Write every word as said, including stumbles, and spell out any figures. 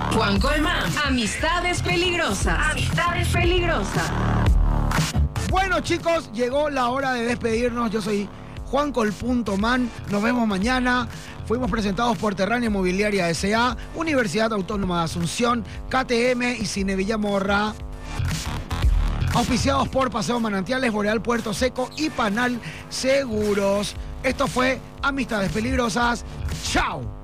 Juan Colmán. Amistades peligrosas. Amistades peligrosas. Bueno, chicos, llegó la hora de despedirnos. Yo soy Juan Col.man. Nos vemos mañana. Fuimos presentados por Terránea Inmobiliaria S A, Universidad Autónoma de Asunción, K T M y Cine Villamorra. Auspiciados por Paseo Manantiales, Boreal Puerto Seco y Panal Seguros. Esto fue Amistades Peligrosas. ¡Chao!